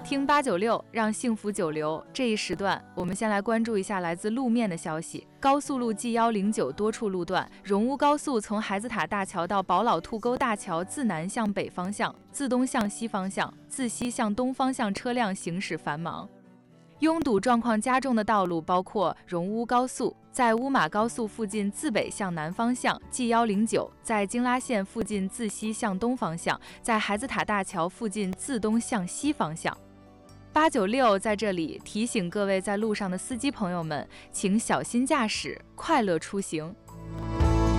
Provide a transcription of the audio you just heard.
听896，让幸福久留。这一时段，我们先来关注一下来自路面的消息。高速路 G109多处路段，荣乌高速从孩子塔大桥到宝老兔沟大桥自南向北方向、自东向西方向、自西向东方向车辆行驶繁忙。拥堵状况加重的道路包括荣乌高速在乌马高速附近自北向南方向 G109， 在京拉线附近自西向东方向，在孩子塔大桥附近自东向西方向。896在这里提醒各位在路上的司机朋友们，请小心驾驶，快乐出行。